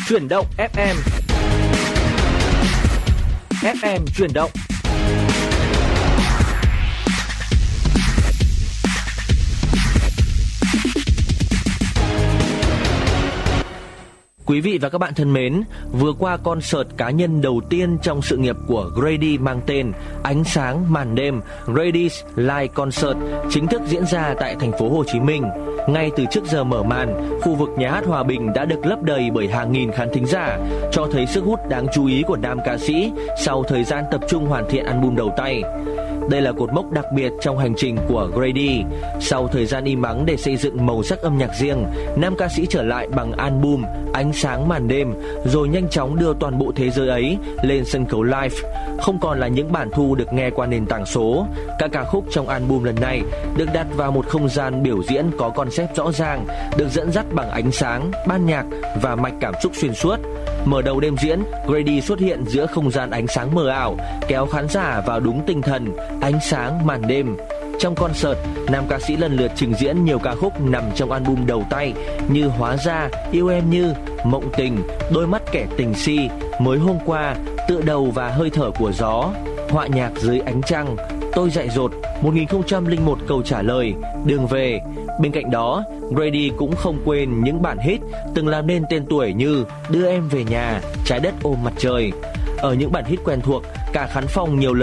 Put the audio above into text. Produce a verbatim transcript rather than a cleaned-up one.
Chuyển động ép em. ép em chuyển động. Quý vị và các bạn thân mến, vừa qua concert cá nhân đầu tiên trong sự nghiệp của Grady mang tên Ánh sáng màn đêm Grady's Live Concert chính thức diễn ra tại thành phố Hồ Chí Minh. Ngay từ trước giờ mở màn, khu vực nhà hát Hòa Bình đã được lấp đầy bởi hàng nghìn khán thính giả, cho thấy sức hút đáng chú ý của nam ca sĩ sau thời gian tập trung hoàn thiện album đầu tay. Đây là cột mốc đặc biệt trong hành trình của Grady. Sau thời gian im ắng để xây dựng màu sắc âm nhạc riêng, nam ca sĩ trở lại bằng album Ánh sáng màn đêm, rồi nhanh chóng đưa toàn bộ thế giới ấy lên sân khấu live. Không còn là những bản thu được nghe qua nền tảng số. Các ca khúc trong album lần này được đặt vào một không gian biểu diễn có concept rõ ràng, được dẫn dắt bằng ánh sáng, ban nhạc và mạch cảm xúc xuyên suốt. Mở đầu đêm diễn, Grady xuất hiện giữa không gian ánh sáng mờ ảo, kéo khán giả vào đúng tinh thần ánh sáng màn đêm. Trong concert, nam ca sĩ lần lượt trình diễn nhiều ca khúc nằm trong album đầu tay như Hóa ra, Yêu em như, Mộng tình, Đôi mắt kẻ tình si, Mới hôm qua, Tựa đầu và Hơi thở của gió, Họa nhạc dưới ánh trăng, Tôi dại dột, một nghìn không trăm lẻ một câu trả lời, Đường về. Bên cạnh đó, Grady cũng không quên những bản hit từng làm nên tên tuổi như Đưa em về nhà, Trái đất ôm mặt trời. Ở những bản hit quen thuộc, cả khán phòng nhiều lần